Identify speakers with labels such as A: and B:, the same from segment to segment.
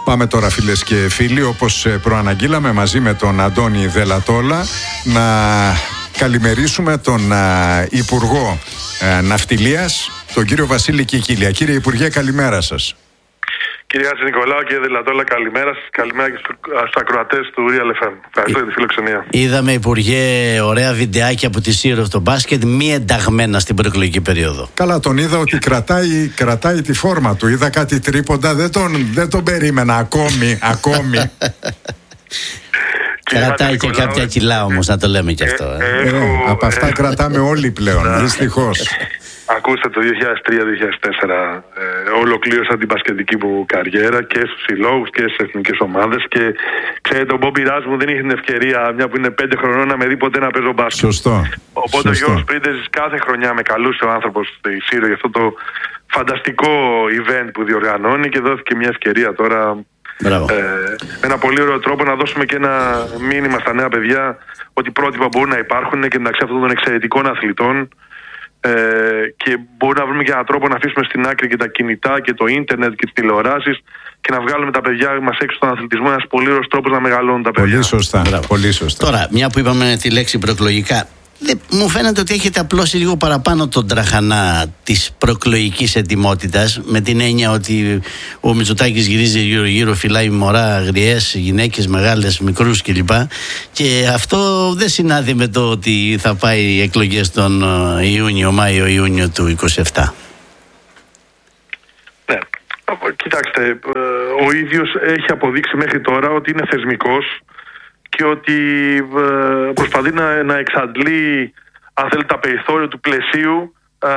A: Πάμε τώρα, φίλες και φίλοι, όπως προαναγγείλαμε μαζί με τον Αντώνη Δελατόλα, να καλημερίσουμε τον Υπουργό Ναυτιλίας, τον κύριο Βασίλη Κικίλια. Κύριε Υπουργέ, καλημέρα σας.
B: Κύριε Χατζηνικολάου, κύριε Δελατόλα, καλημέρα σας. Καλημέρα και στους ακροατές του Real FM. Ευχαριστώ για τη φιλοξενία.
C: Είδαμε, Υπουργέ, ωραία βιντεάκια από τη Σύρο στο μπάσκετ, μη ενταγμένα στην προεκλογική περίοδο.
A: Καλά, τον είδα ότι κρατάει τη φόρμα του. Είδα κάτι τρίποντα, δεν τον περίμενα ακόμη.
C: Κρατάει και κάποια κιλά όμως, να το λέμε και αυτό.
A: Από αυτά κρατάμε όλοι πλέον, δυστυχώς.
B: Ακούστε, το 2003-2004 ολοκλήρωσα την μπασκετική μου καριέρα και στους συλλόγους και στις εθνικές ομάδες και ξέρετε, ο Μπόμπι Ράς μου δεν είχε την ευκαιρία, μια που είναι 5 χρονών, να με δει ποτέ να παίζω μπάσκετ.
A: Σωστό.
B: Οπότε ο Γιώργος Πρίντεζης κάθε χρονιά με καλούσε ο άνθρωπος στη Σύρο για αυτό το φανταστικό event που διοργανώνει και δόθηκε μια ευκαιρία τώρα με ένα πολύ ωραίο τρόπο να δώσουμε και ένα μήνυμα στα νέα παιδιά ότι πρότυπα μπορούν να υπάρχουν και μεταξύ αυτών των εξαιρετικών αθλητών. Και μπορούμε να βρούμε και έναν τρόπο να αφήσουμε στην άκρη και τα κινητά και το ίντερνετ και τις τηλεοράσεις και να βγάλουμε τα παιδιά μας έξω στον αθλητισμό. Ένας πολύ ωραίος τρόπος να μεγαλώνουν τα παιδιά.
A: Πολύ σωστά.
C: Τώρα, μια που είπαμε τη λέξη προεκλογικά, μου φαίνεται ότι έχετε απλώσει λίγο παραπάνω τον τραχανά της προεκλογικής ετοιμότητας, με την έννοια ότι ο Μητσοτάκης γυρίζει γύρω-γύρω, φυλάει μωρά, αγριές, γυναίκες, μεγάλες, μικρούς κλπ. Και αυτό δεν συνάδει με το ότι θα πάει οι εκλογές τον Μάιο-Ιούνιο του 27.
B: Ναι, κοιτάξτε, ο ίδιος έχει αποδείξει μέχρι τώρα ότι είναι θεσμικός και ότι προσπαθεί να εξαντλεί, αν θέλει, τα περιθώρια του πλαισίου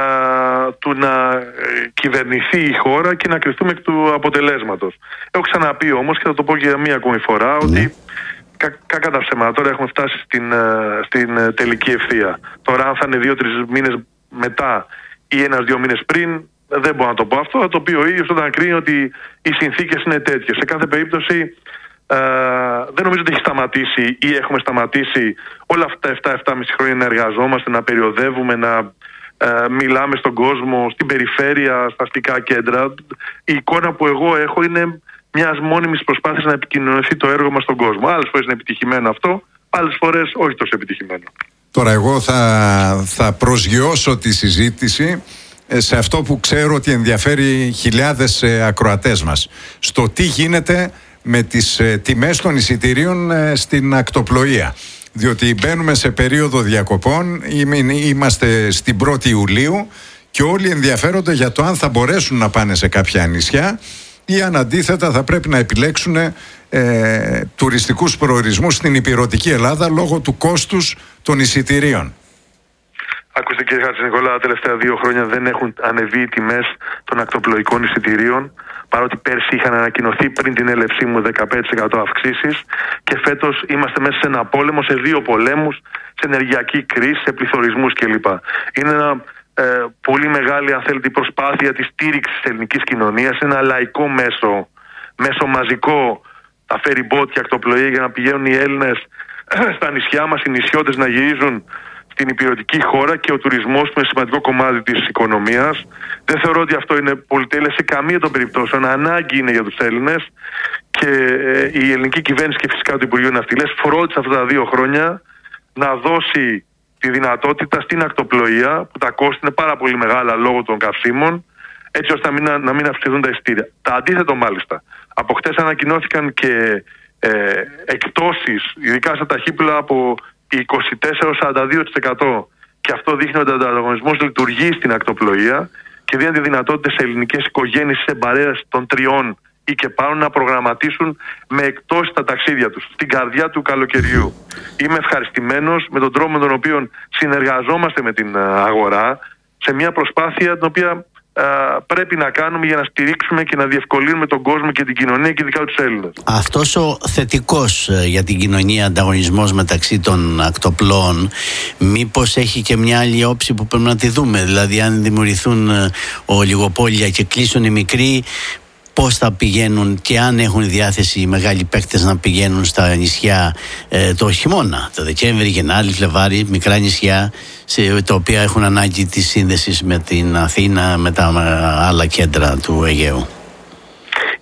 B: του να κυβερνηθεί η χώρα και να κρυφτούμε εκ του αποτελέσματος. Έχω ξαναπεί όμως, και θα το πω και μία ακόμη φορά, ότι κακά τα ψέματα, τώρα έχουμε φτάσει στην τελική ευθεία. Τώρα αν θα είναι 2-3 μήνες μετά ή 1-2 μήνες πριν, δεν μπορώ να το πω αυτό. Θα το πει ο ίδιος όταν κρίνει ότι οι συνθήκες είναι τέτοιες. Σε κάθε περίπτωση δεν νομίζω ότι έχει σταματήσει ή έχουμε σταματήσει όλα αυτά τα 7-7,5 χρόνια να εργαζόμαστε, να περιοδεύουμε, να μιλάμε στον κόσμο, στην περιφέρεια, στα αστικά κέντρα. Η εικόνα που εγώ έχω είναι μιας μόνιμης προσπάθειας να επικοινωνηθεί το έργο μας στον κόσμο. Άλλες φορές είναι επιτυχημένο αυτό, άλλες φορές όχι τόσο επιτυχημένο.
A: Τώρα εγώ θα προσγειώσω τη συζήτηση σε αυτό που ξέρω ότι ενδιαφέρει χιλιάδες ακροατές μας. Στο τι γίνεται με τις τιμές των εισιτηρίων στην ακτοπλοεία. Διότι μπαίνουμε σε περίοδο διακοπών, είμαστε στην 1η Ιουλίου και όλοι ενδιαφέρονται για το αν θα μπορέσουν να πάνε σε κάποια νησιά ή αν αντίθετα θα πρέπει να επιλέξουν τουριστικούς προορισμούς στην ηπειρωτική Ελλάδα λόγω του κόστους των εισιτηρίων.
B: Ακούστε, κύριε Χατζηνικολάου, τα τελευταία 2 χρόνια δεν έχουν ανεβεί οι τιμές των ακτοπλοϊκών εισιτηρίων, παρότι πέρσι είχαν ανακοινωθεί πριν την έλευσή μου 15% αυξήσεις και φέτος είμαστε μέσα σε ένα πόλεμο, σε 2 πολέμους, σε ενεργειακή κρίση, σε πληθωρισμούς κλπ. Είναι ένα πολύ μεγάλη, αν θέλετε, προσπάθεια της στήριξης της ελληνικής κοινωνίας, ένα λαϊκό μέσο μαζικό, τα ferry boat και ακτοπλοεία για να πηγαίνουν οι Έλληνες στα νησιά μας, οι νησιώτες να γυρίζουν στην ηπειρωτική χώρα και ο τουρισμός που είναι σημαντικό κομμάτι της οικονομίας. Δεν θεωρώ ότι αυτό είναι πολυτέλεια σε καμία των περιπτώσεων. Ανάγκη είναι για τους Έλληνες και η ελληνική κυβέρνηση και φυσικά το Υπουργείο Ναυτιλίας φρόντισε αυτά τα 2 χρόνια να δώσει τη δυνατότητα στην ακτοπλοεία, που τα κόστη είναι πάρα πολύ μεγάλα λόγω των καυσίμων, έτσι ώστε να μην αυξηθούν τα εισιτήρια. Τα αντίθετο μάλιστα. Από χτες ανακοινώθηκαν και εκπτώσεις, ειδικά στα ταχύπλοα, από 24-42%. Και αυτό δείχνει ότι ο ανταγωνισμός λειτουργεί στην ακτοπλοεία και δίνει τη δυνατότητα σε ελληνικές οικογένειες, σε παρέες των 3 ή και πάνω, να προγραμματίσουν με εκτός τα ταξίδια τους στην καρδιά του καλοκαιριού. Είμαι ευχαριστημένος με τον τρόπο με τον οποίο συνεργαζόμαστε με την αγορά σε μια προσπάθεια την οποία πρέπει να κάνουμε για να στηρίξουμε και να διευκολύνουμε τον κόσμο και την κοινωνία και ειδικά τους Έλληνες.
C: Αυτός ο θετικός για την κοινωνία ανταγωνισμός μεταξύ των ακτοπλώων, μήπως έχει και μια άλλη όψη που πρέπει να τη δούμε? Δηλαδή, αν δημιουργηθούν ολιγοπόλια και κλείσουν οι μικροί, πώς θα πηγαίνουν και αν έχουν διάθεση οι μεγάλοι παίκτες να πηγαίνουν στα νησιά το χειμώνα, το Δεκέμβρη, Γενάρη, Φλεβάρη, μικρά νησιά τα οποία έχουν ανάγκη της σύνδεσης με την Αθήνα, με τα άλλα κέντρα του Αιγαίου.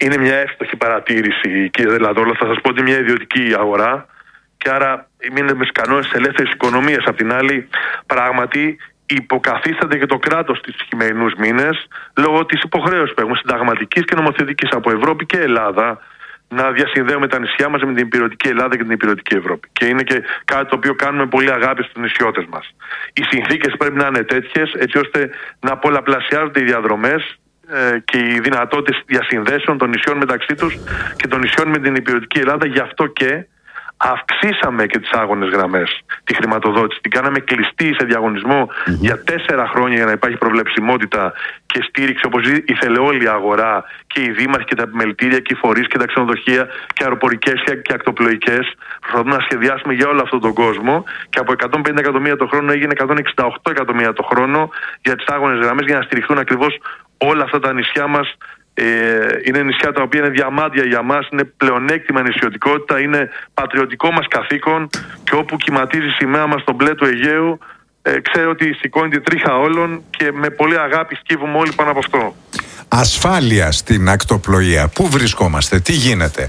B: είναι μια εύστοχη παρατήρηση, κύριε Δελατόλα. Θα σας πω ότι είναι μια ιδιωτική αγορά και άρα είναι με κανόνες της ελεύθερης οικονομίας. Απ' την άλλη, πράγματι υποκαθίσταται και το κράτος στις χειμερινούς μήνες λόγω της υποχρέωσης που έχουμε συνταγματικής και νομοθετικής από Ευρώπη και Ελλάδα να διασυνδέουμε τα νησιά μας με την υπηρετική Ελλάδα και την υπηρετική Ευρώπη. Και είναι και κάτι το οποίο κάνουμε πολύ αγάπη στους νησιώτες μας. Οι συνθήκες πρέπει να είναι τέτοιες έτσι ώστε να πολλαπλασιάζονται οι διαδρομές και οι δυνατότητες διασυνδέσεων των νησιών μεταξύ τους και των νησιών με την υπηρετική Ελλάδα. Γι' αυτό και αυξήσαμε και τις άγονες γραμμές, τη χρηματοδότηση. Την κάναμε κλειστή σε διαγωνισμό για 4 χρόνια για να υπάρχει προβλεψιμότητα και στήριξη όπως ήθελε όλη η αγορά και οι δήμαρχοι και τα επιμελητήρια και οι φορείς και τα ξενοδοχεία και αεροπορικές και ακτοπλοϊκές. Προσπαθούμε να σχεδιάσουμε για όλο αυτόν τον κόσμο και από 150 εκατομμύρια το χρόνο έγινε 168 εκατομμύρια το χρόνο για τις άγονες γραμμές για να στηριχθούν ακριβώς όλα αυτά τα νησιά μας. Είναι νησιά τα οποία είναι διαμάντια για μας, είναι πλεονέκτημα νησιωτικότητα, είναι πατριωτικό μας καθήκον και όπου κυματίζει η σημαία μας στο μπλε του Αιγαίου ξέρω ότι σηκώνει τη τρίχα όλων και με πολύ αγάπη σκύβουμε όλοι πάνω από αυτό.
A: Ασφάλεια στην ακτοπλοεία. Πού βρισκόμαστε, τι γίνεται?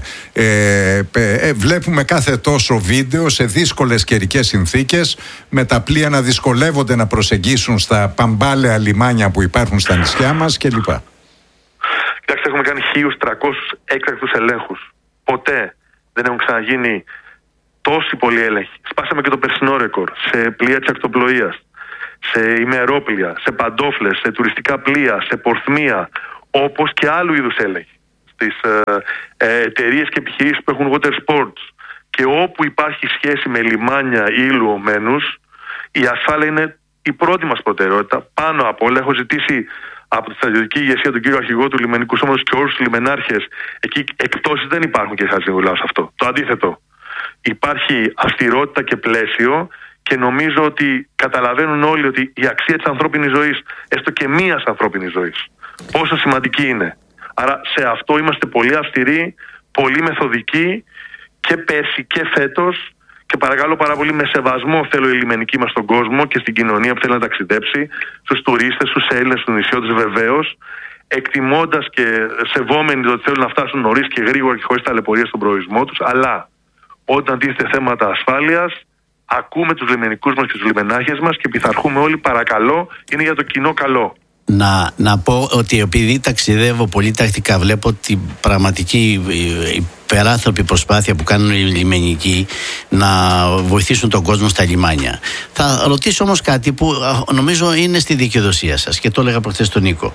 A: Βλέπουμε κάθε τόσο βίντεο σε δύσκολες καιρικές συνθήκες με τα πλοία να δυσκολεύονται να προσεγγίσουν στα παμπάλαια λιμάνια που υπάρχουν στα νησιά μας κλπ.
B: Κοιτάξτε, έχουμε κάνει 1.300 έκτακτους ελέγχους. Ποτέ δεν έχουν ξαναγίνει τόσοι πολλοί έλεγχοι. Σπάσαμε και το περσινό ρεκόρ σε πλοία της ακτοπλοείας, σε ημερόπλοια, σε παντόφλες, σε τουριστικά πλοία, σε πορθμία, όπως και άλλου είδους έλεγχοι στις εταιρείες και επιχειρήσεις που έχουν water sports. Και όπου υπάρχει σχέση με λιμάνια ή λουωμένους, η ασφάλεια είναι η πρώτη μας προτεραιότητα. Πάνω από όλα, έχω ζητήσει από τη στρατιωτική ηγεσία, τον κύριο αρχηγό του λιμενικού σώματος και όλους τους λιμενάρχες. Εκεί εκπτώσεις δεν υπάρχουν, κύριε Χατζηνικολάου, σε αυτό. Το αντίθετο. Υπάρχει αυστηρότητα και πλαίσιο και νομίζω ότι καταλαβαίνουν όλοι ότι η αξία της ανθρώπινης ζωής, έστω και μίας ανθρώπινης ζωής, πόσο σημαντική είναι. Άρα σε αυτό είμαστε πολύ αυστηροί, πολύ μεθοδικοί και πέρσι και φέτος. Και παρακαλώ πάρα πολύ, με σεβασμό θέλω οι λιμενικοί μας στον κόσμο και στην κοινωνία που θέλει να ταξιδέψει, στους τουρίστες, στους Έλληνες, στους νησιώτες βεβαίως, εκτιμώντας και σεβόμενοι ότι θέλουν να φτάσουν νωρίς και γρήγορα και χωρίς ταλαιπωρία στον προορισμό τους. Αλλά όταν τίθεται θέματα ασφάλειας, ακούμε τους λιμενικούς μας και τους λιμενάρχες μας και πειθαρχούμε όλοι, παρακαλώ, είναι για το κοινό καλό.
C: Να πω ότι επειδή ταξιδεύω πολύ τακτικά, βλέπω την πραγματική υπεράνθρωπη προσπάθεια που κάνουν οι λιμενικοί να βοηθήσουν τον κόσμο στα λιμάνια. Θα ρωτήσω όμως κάτι που νομίζω είναι στη δικαιοδοσία σας και το έλεγα προχθές στον Νίκο.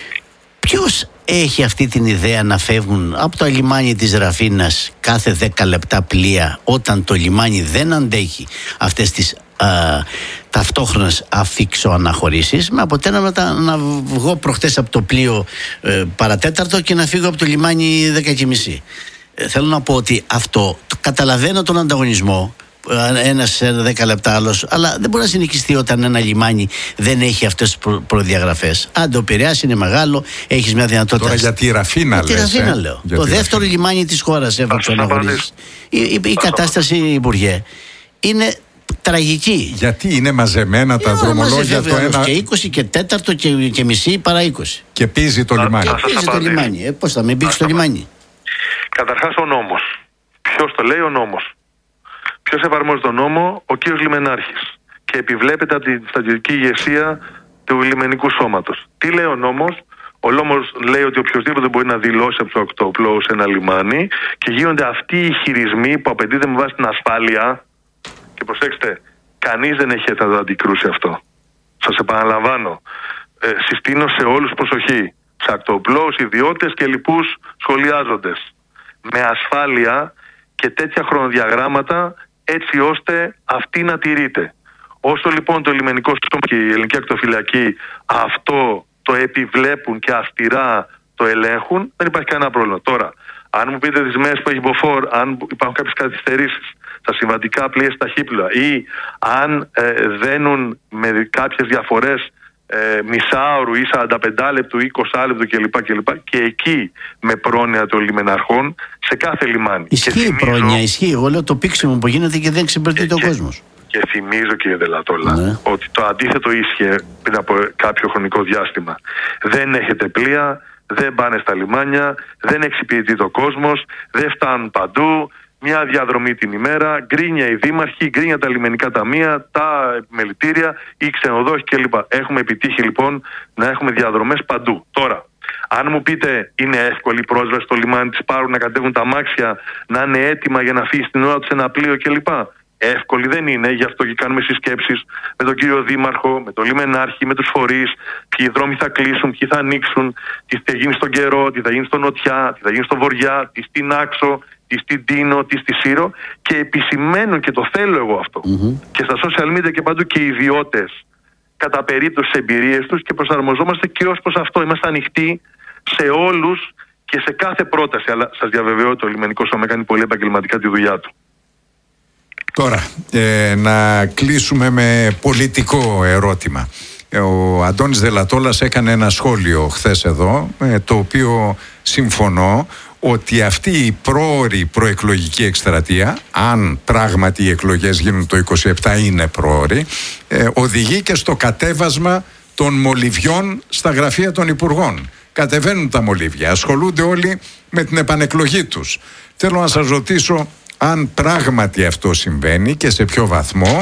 C: Ποιος έχει αυτή την ιδέα να φεύγουν από το λιμάνι της Ραφίνας κάθε 10 λεπτά πλοία όταν το λιμάνι δεν αντέχει αυτές τις ταυτόχρονες αφίξω-αναχωρήσεις, με αποτέλεσμα να βγω προχτές από το πλοίο παρατέταρτο και να φύγω από το λιμάνι 10:30. Θέλω να πω ότι αυτό, καταλαβαίνω τον ανταγωνισμό, ένας σε 10 λεπτά, άλλος, αλλά δεν μπορεί να συνοικιστεί όταν ένα λιμάνι δεν έχει αυτές τις προδιαγραφές. Αν το Πειραιάς είναι μεγάλο, έχεις μια δυνατότητα.
A: Τώρα για τη Ραφίνα λες.
C: Για τη Ραφίνα λέω. Το δεύτερο λιμάνι της χώρας έβαλε αναχωρήσεις. Η κατάσταση, Υπουργέ, είναι τραγική.
A: Γιατί είναι μαζεμένα τα δρομολόγια το ένα.
C: Και 20 και 4 και μισή παρά 20.
A: Και πίζει το λιμάνι.
C: Πίζει το λιμάνι. Πώς θα μην πήξει το λιμάνι?
B: Καταρχάς ο νόμος. Ποιος το λέει? Ο νόμος. Ποιος εφαρμόζει τον νόμο? Ο κύριος Λιμενάρχης. Και επιβλέπεται από τη στρατιωτική ηγεσία του λιμενικού σώματος. Τι λέει ο νόμος? Ο νόμος λέει ότι οποιοδήποτε μπορεί να δηλώσει από το ακτοπλώου σε ένα λιμάνι και γίνονται αυτοί οι χειρισμοί που απαιτείται με βάση την ασφάλεια. Και προσέξτε, κανείς δεν έχει έρθει να το αντικρούσει αυτό. Σας επαναλαμβάνω. Συστήνω σε όλους προσοχή. Σε ακτοπλώους, ιδιώτες και λοιπούς σχολιάζοντες. Με ασφάλεια και τέτοια χρονοδιαγράμματα έτσι ώστε αυτή να τηρείται. Όσο λοιπόν το λιμενικό σώμα και η ελληνική ακτοφυλακή αυτό το επιβλέπουν και αυστηρά το ελέγχουν, δεν υπάρχει κανένα πρόβλημα. Τώρα, αν μου πείτε τις μέρες που έχει μποφόρ, αν υπάρχουν κάποιες καθυστερήσεις στα συμβατικά πλοία, στα χύπλα ή αν δένουν με κάποιες διαφορές μισάωρου ή 45 λεπτού ή 20 λεπτού κλπ. Και εκεί με πρόνοια των λιμεναρχών σε κάθε λιμάνι.
C: Ισχύει η πρόνοια, ισχύει. Εγώ λέω το πίξιμο που γίνεται και δεν εξυπηρετείται ο κόσμος.
B: Και θυμίζω, κύριε Δελατόλα, ότι το αντίθετο ίσχυε πριν από κάποιο χρονικό διάστημα. Δεν έχετε πλοία, δεν πάνε στα λιμάνια, δεν εξυπηρετεί το κόσμος, δεν φτάνουν παντού, μια διαδρομή την ημέρα, γκρίνια οι δήμαρχοι, γκρίνια τα λιμενικά ταμεία, τα επιμελητήρια, οι ξενοδόχοι κλπ. Έχουμε επιτύχει λοιπόν να έχουμε διαδρομές παντού. Τώρα, αν μου πείτε είναι εύκολη η πρόσβαση στο λιμάνι, τις πάρουν να κατέβουν τα αμάξια, να είναι έτοιμα για να φύγει στην ώρα τους ένα πλοίο κλπ. Εύκολη δεν είναι, γι' αυτό και κάνουμε συσκέψεις με τον κύριο Δήμαρχο, με τον λιμενάρχη, με τους φορείς, ποιοι δρόμοι θα κλείσουν, ποιοι θα ανοίξουν, τι θα γίνει στον καιρό, τι θα γίνει στον Νοτιά, τι θα γίνει στον Βοριά, τι στην Άξο, τι στην Τίνο, τι στη Σύρο, και επισημαίνουν, και το θέλω εγώ αυτό, και στα social media και παντού, και οι ιδιώτες κατά περίπτωση τις εμπειρίες τους, και προσαρμοζόμαστε και ως προς αυτό. Είμαστε ανοιχτοί σε όλους και σε κάθε πρόταση, αλλά σας διαβεβαιώ ότι το λιμενικό σώμα κάνει πολύ επαγγελματικά τη δουλειά του.
A: Τώρα, να κλείσουμε με πολιτικό ερώτημα. Ο Αντώνης Δελατόλας έκανε ένα σχόλιο χθες εδώ, το οποίο συμφωνώ, ότι αυτή η πρόωρη προεκλογική εκστρατεία, αν πράγματι οι εκλογές γίνουν το 27, είναι πρόωρη, οδηγεί και στο κατέβασμα των μολυβιών στα γραφεία των υπουργών. Κατεβαίνουν τα μολύβια, ασχολούνται όλοι με την επανεκλογή τους. Θέλω να σας ρωτήσω αν πράγματι αυτό συμβαίνει και σε ποιο βαθμό,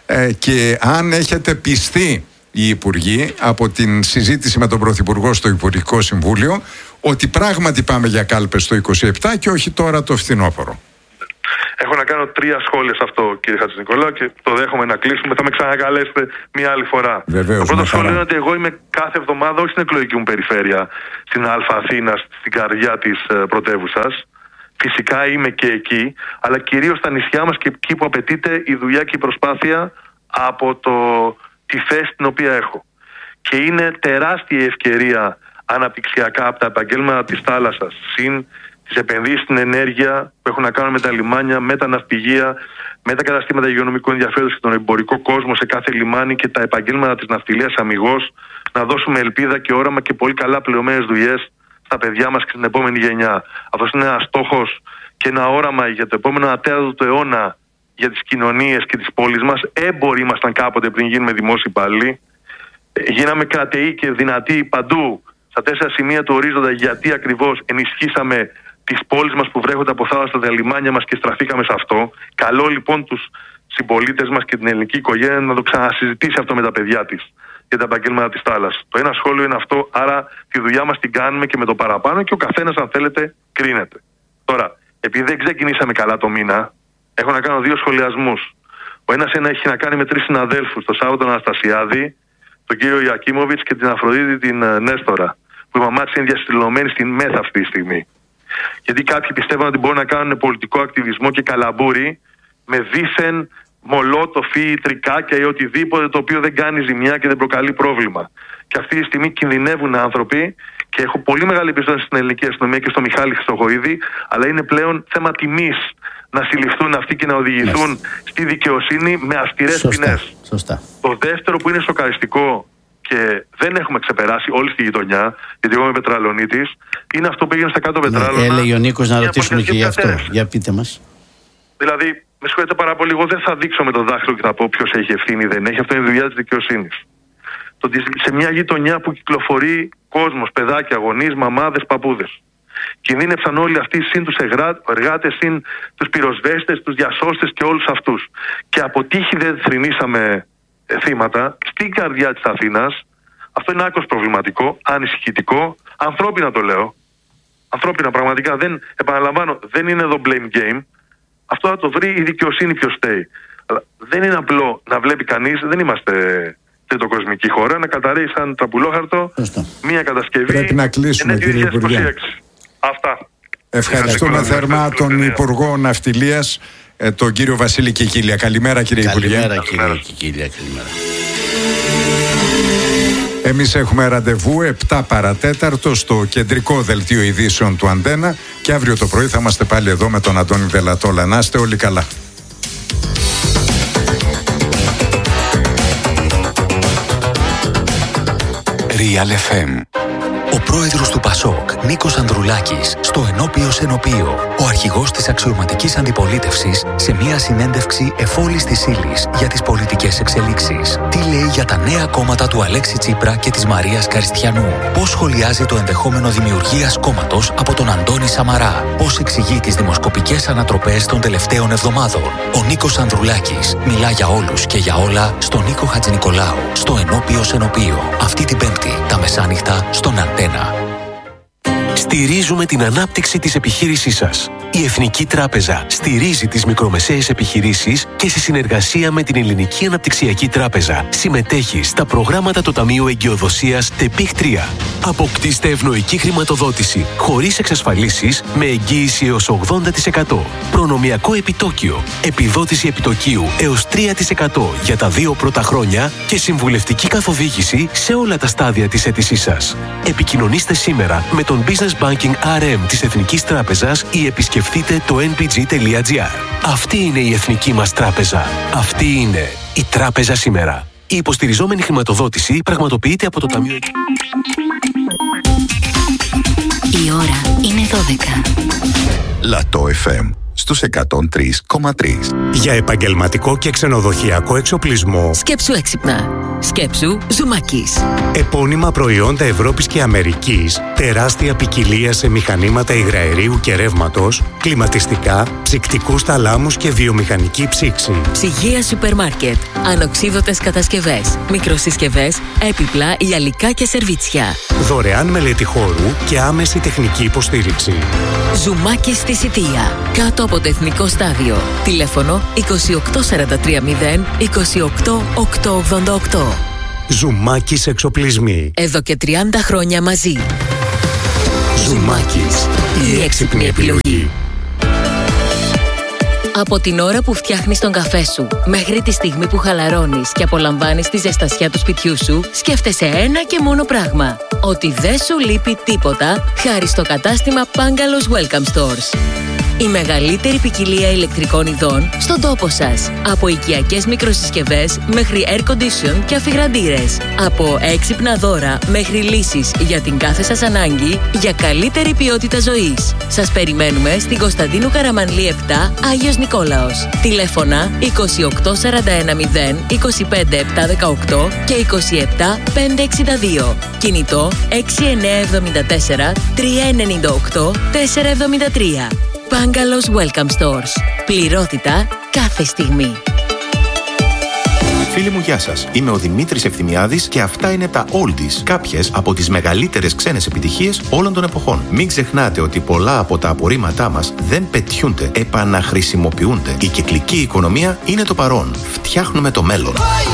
A: και αν έχετε πιστεί οι υπουργοί από την συζήτηση με τον Πρωθυπουργό στο Υπουργικό Συμβούλιο ότι πράγματι πάμε για κάλπες το 27 και όχι τώρα το φθινόπωρο.
B: Έχω να κάνω 3 σχόλια σε αυτό, κύριε Χατζηνικολάου, και το δέχομαι να κλείσουμε. Θα με ξανακαλέσετε μια άλλη φορά.
A: Βεβαίως,
B: το πρώτο σχόλιο είναι ότι εγώ είμαι κάθε εβδομάδα, όχι στην εκλογική μου περιφέρεια, στην Α' Αθήνα, στην καρδιά της πρωτεύουσας. Φυσικά είμαι και εκεί, αλλά κυρίως στα νησιά μας και εκεί που απαιτείται η δουλειά και η προσπάθεια από τη θέση την οποία έχω. Και είναι τεράστια ευκαιρία αναπτυξιακά από τα επαγγέλματα της θάλασσας, συν τις επενδύσεις στην ενέργεια που έχουν να κάνουν με τα λιμάνια, με τα ναυπηγεία, με τα καταστήματα υγειονομικού ενδιαφέροντος και τον εμπορικό κόσμο σε κάθε λιμάνι, και τα επαγγέλματα της ναυτιλίας αμιγώς, να δώσουμε ελπίδα και όραμα και πολύ καλά πληρωμένες δουλειές στα παιδιά μας και στην επόμενη γενιά. Αυτός είναι ένας στόχος και ένα όραμα για το επόμενο ατέρατο του αιώνα για τις κοινωνίες και τις πόλεις μας. Έμποροι ήμασταν κάποτε πριν γίνουμε δημόσιοι υπάλληλοι. Γίναμε κρατεοί και δυνατοί παντού στα 4 σημεία του ορίζοντα, γιατί ακριβώς ενισχύσαμε τις πόλεις μας που βρέχονται από θάλασσα, τα λιμάνια μας, και στραφήκαμε σε αυτό. Καλό λοιπόν τους συμπολίτες μας και την ελληνική οικογένεια να το ξανασυζητήσει αυτό με τα παιδιά της για τα επαγγέλματα της θάλασσας. Το ένα σχόλιο είναι αυτό, άρα τη δουλειά μας την κάνουμε και με το παραπάνω, και ο καθένας, αν θέλετε, κρίνεται. Τώρα, επειδή δεν ξεκινήσαμε καλά το μήνα, έχω να κάνω 2 σχολιασμούς. Ο ένας έχει να κάνει με 3 συναδέλφους, τον Σάββατο Αναστασιάδη, τον κύριο Ιακίμοβιτς και την Αφροδίτη την Νέστορα, που η μαμά της είναι διαστηλωμένη στην ΜΕΘ αυτή τη στιγμή. Γιατί κάποιοι πιστεύουν ότι μπορούν να κάνουν πολιτικό ακτιβισμό και καλαμπούρι με δήθεν μολότοφι ή τρικάκια ή οτιδήποτε το οποίο δεν κάνει ζημιά και δεν προκαλεί πρόβλημα. Και αυτή τη στιγμή κινδυνεύουν άνθρωποι, και έχω πολύ μεγάλη εμπιστοσύνη στην ελληνική αστυνομία και στο Μιχάλη Χρυστοχοΐδη, αλλά είναι πλέον θέμα τιμής να συλληφθούν αυτοί και να οδηγηθούν στη δικαιοσύνη με αυστηρές ποινές. Το δεύτερο που είναι σοκαριστικό και δεν έχουμε ξεπεράσει όλη στη γειτονιά, γιατί εγώ είμαι Πετραλονίτης, είναι αυτό που έγινε στα κάτω Πετράλωνα.
C: Έλεγε ο Νίκος να ρωτήσουμε και γι' αυτό. Για πείτε μας.
B: Δηλαδή, με συγχωρείτε πάρα πολύ, εγώ δεν θα δείξω με το δάχτυλο και θα πω ποιος έχει ευθύνη ή δεν έχει. Αυτό είναι δουλειά της δικαιοσύνης. Το ότι σε μια γειτονιά που κυκλοφορεί κόσμος, παιδάκια, γονείς, μαμάδες, παππούδες, κινδύνευσαν όλοι αυτοί, συν τους εργάτες, συν τους πυροσβέστες, τους διασώστες και όλους αυτούς. Και από τύχη δεν θρηνήσαμε θύματα στην καρδιά της Αθήνας. Αυτό είναι άκρως προβληματικό, ανησυχητικό, ανθρώπινα το λέω. Ανθρώπινα, πραγματικά. Επαναλαμβάνω, δεν είναι εδώ blame game. Αυτό θα το βρει η δικαιοσύνη ποιος φταίει. Αλλά δεν είναι απλό να βλέπει κανείς, δεν είμαστε τριτοκοσμική χώρα, να καταρρέει σαν τραπουλόχαρτο μία κατασκευή.
A: Πρέπει να κλείσουμε, κύριε Υπουργέ.
B: Αυτά.
A: Ευχαριστούμε θερμά τον Υπουργό Ναυτιλίας, τον κύριο Βασίλη Κικίλια. Καλημέρα, κύριε Υπουργέ.
C: Καλημέρα, κύριε Κικίλια. Καλημέρα.
A: Εμείς έχουμε ραντεβού 7 παρατέταρτο στο κεντρικό δελτίο ειδήσεων του Αντένα, και αύριο το πρωί θα είμαστε πάλι εδώ με τον Αντώνη Δελατόλα. Να είστε όλοι καλά.
D: Real FM Ο πρόεδρος του ΠΑΣΟΚ, Νίκος Ανδρουλάκης, στο ενώπιος ενωπείο. Ο αρχηγός της αξιωματικής αντιπολίτευσης σε μια συνέντευξη εφόλης της ύλης για τις πολιτικές εξελίξεις. Τι λέει για τα νέα κόμματα του Αλέξη Τσίπρα και της Μαρίας Καριστιανού. Πώς σχολιάζει το ενδεχόμενο δημιουργίας κόμματος από τον Αντώνη Σαμαρά. Πώς εξηγεί τις δημοσκοπικές ανατροπές των τελευταίων εβδομάδων. Ο Νίκος Ανδρουλάκης μιλά για όλους και για όλα στον Νίκο Χατζηνικολάου, στο ενώπιος ενωπείο. Αυτή την Πέμπτη, τα μεσάνυχτα, στον Αντένα.
E: Στηρίζουμε την ανάπτυξη της επιχείρησής σας. Η Εθνική Τράπεζα στηρίζει τις μικρομεσαίες επιχειρήσεις και σε συνεργασία με την Ελληνική Αναπτυξιακή Τράπεζα συμμετέχει στα προγράμματα του Ταμείου Εγκυοδοσίας ΤΕΠΙΧ 3. Αποκτήστε ευνοϊκή χρηματοδότηση χωρίς εξασφαλίσεις με εγγύηση έως 80%. Προνομιακό επιτόκιο, επιδότηση επιτοκίου έως 3% για τα 2 πρώτα χρόνια και συμβουλευτική καθοδήγηση σε όλα τα στάδια της αίτησής σας. Επικοινωνήστε σήμερα με τον Business Banking RM της Εθνικής Τράπεζας ή επισκεφτείτε το nbg.gr. Αυτή είναι η Εθνική μας Τράπεζα. Αυτή είναι η Τράπεζα σήμερα. Η υποστηριζόμενη χρηματοδότηση πραγματοποιείται από το Ταμείο...
F: Η ώρα είναι 12.
G: Λατό FM στους 103,3.
H: Για επαγγελματικό και ξενοδοχειακό εξοπλισμό.
F: Σκέψου έξυπνα. Σκέψου Ζουμάκης.
H: Επώνυμα προϊόντα Ευρώπης και Αμερικής, τεράστια ποικιλία σε μηχανήματα υγραερίου και ρεύματος, κλιματιστικά, ψυκτικούς θαλάμους και βιομηχανική ψήξη.
F: Ψυγεία σούπερ μάρκετ. Ανοξίδωτες κατασκευές. Μικροσυσκευές, έπιπλα, λιαλικά και σερβίτσια.
H: Δωρεάν μελέτη χώρου και άμεση τεχνική υποστήριξη.
F: Ζουμάκης στη Σιτία. Κάτω από το Εθνικό Στάδιο. Τηλέφωνο 28430 28888.
H: Ζουμάκης εξοπλισμοί.
F: Εδώ και 30 χρόνια μαζί.
H: Ζουμάκης. Η έξυπνη επιλογή.
F: Από την ώρα που φτιάχνεις τον καφέ σου μέχρι τη στιγμή που χαλαρώνεις και απολαμβάνεις τη ζεστασιά του σπιτιού σου, σκέφτεσαι ένα και μόνο πράγμα. Ότι δεν σου λείπει τίποτα χάρη στο κατάστημα Bungalows Welcome Stores. Η μεγαλύτερη ποικιλία ηλεκτρικών ειδών στον τόπο σας. Από οικιακές μικροσυσκευές μέχρι air condition και αφιγραντήρες. Από έξυπνα δώρα μέχρι λύσεις για την κάθε σας ανάγκη για καλύτερη ποιότητα ζωής. Σας περιμένουμε στην Κωνσταντίνου Καραμανλή 7, Άγιος Νικόλαος. Τηλέφωνα 28410 25718 και 27562. Κινητό 6974 398 473. Bungalows Welcome Stores. Πληρότητα κάθε στιγμή.
I: Φίλοι μου, γεια σας. Είμαι ο Δημήτρης Ευθυμιάδης και αυτά είναι τα Oldies, κάποιες από τις μεγαλύτερες ξένες επιτυχίες όλων των εποχών. Μην ξεχνάτε ότι πολλά από τα απορρίμματά μας δεν πετιούνται, επαναχρησιμοποιούνται. Η κυκλική οικονομία είναι το παρόν. Φτιάχνουμε το μέλλον.